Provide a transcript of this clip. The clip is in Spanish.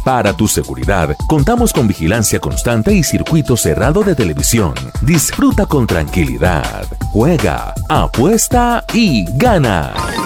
Para tu seguridad, contamos con vigilancia constante y circuito cerrado de televisión. Disfruta con tranquilidad. Juega, apuesta y gana.